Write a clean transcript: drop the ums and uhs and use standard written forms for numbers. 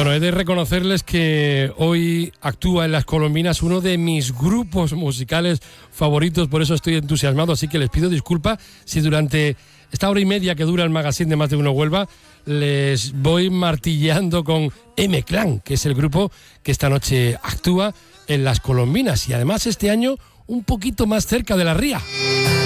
Bueno, he de reconocerles que hoy actúa en Las Colombinas uno de mis grupos musicales favoritos, por eso estoy entusiasmado, así que les pido disculpas si durante esta hora y media que dura el magazine de Más de Uno Huelva les voy martilleando con M-Clan, que es el grupo que esta noche actúa en Las Colombinas y además este año un poquito más cerca de la ría.